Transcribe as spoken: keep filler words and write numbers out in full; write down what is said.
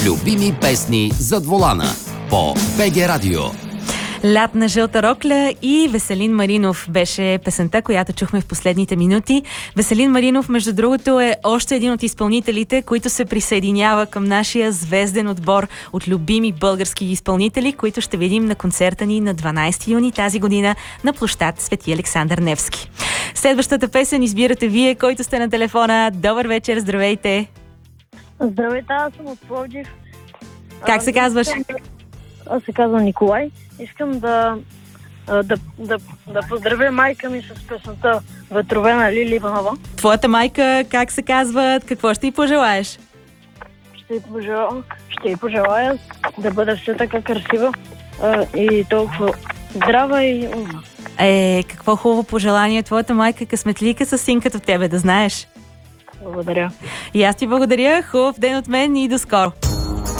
Любими песни зад волана по БГ Радио. Лятна жълта рокля и Веселин Маринов беше песента, която чухме в последните минути. Веселин Маринов, между другото, е още един от изпълнителите, които се присъединява към нашия звезден отбор от любими български изпълнители, които ще видим на концерта ни на дванайсети юни тази година на площад Свети Александър Невски. Следващата песен избирате вие, който сте на телефона. Добър вечер, здравейте! Здравейте, аз съм от Пловдив. Как се казваш? Аз се казвам Николай. Искам да, да, да, да поздравя майка ми с песента "Ветрове" на Лили Иванова. Твоята майка как се казва? Какво ще й пожелаеш? Ще й пожелая, ще й пожелая да бъде все така красива а, и толкова здрава и умна. Е, какво хубаво пожелание. Твоята майка късметлика със син като тебе, да знаеш. Благодаря. И аз ти благодаря. Хубав ден от мен и до скоро.